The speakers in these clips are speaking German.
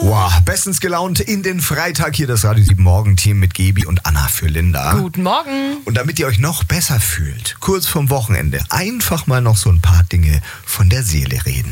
Wow, bestens gelaunt in den Freitag hier das Radio 7 Morgenteam mit Gebi und Anna für Linda. Guten Morgen. Und damit ihr euch noch besser fühlt, kurz vorm Wochenende, einfach mal noch so ein paar Dinge von der Seele reden.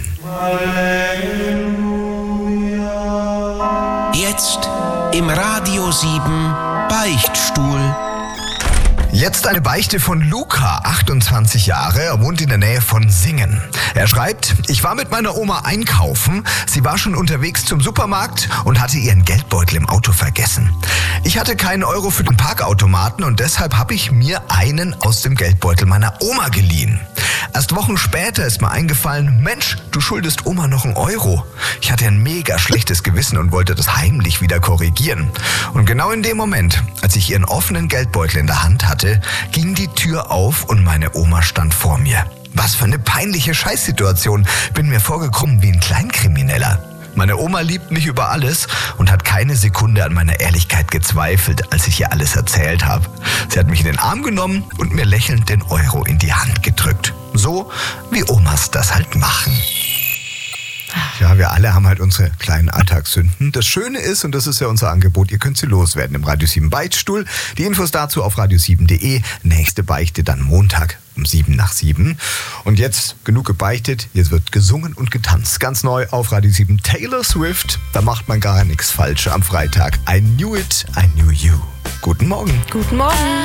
Jetzt im Radio 7 Beichtstuhl. Jetzt eine Beichte von Luca, 28 Jahre, er wohnt in der Nähe von Singen. Er schreibt, ich war mit meiner Oma einkaufen, sie war schon unterwegs zum Supermarkt und hatte ihren Geldbeutel im Auto vergessen. Ich hatte keinen Euro für den Parkautomaten und deshalb habe ich mir einen aus dem Geldbeutel meiner Oma geliehen. Erst Wochen später ist mir eingefallen, Mensch, du schuldest Oma noch einen Euro. Ich hatte ein mega schlechtes Gewissen und wollte das heimlich wieder korrigieren. Und genau in dem Moment, als ich ihren offenen Geldbeutel in der Hand hatte, ging die Tür auf und meine Oma stand vor mir. Was für eine peinliche Scheißsituation. Bin mir vorgekommen wie ein Kleinkrimineller. Meine Oma liebt mich über alles und hat keine Sekunde an meiner Ehrlichkeit gezweifelt, als ich ihr alles erzählt habe. Sie hat mich in den Arm genommen und mir lächelnd den Euro in die Hand gedrückt. So wie Omas das halt machen. Ja, wir alle haben halt unsere kleinen Alltagssünden. Das Schöne ist, und das ist ja unser Angebot, ihr könnt sie loswerden im Radio 7 Beichtstuhl. Die Infos dazu auf radio7.de. Nächste Beichte dann Montag um 7 nach 7. Und jetzt genug gebeichtet, jetzt wird gesungen und getanzt. Ganz neu auf Radio 7 Taylor Swift. Da macht man gar nichts falsch am Freitag. I knew it, I knew you. Guten Morgen. Guten Morgen.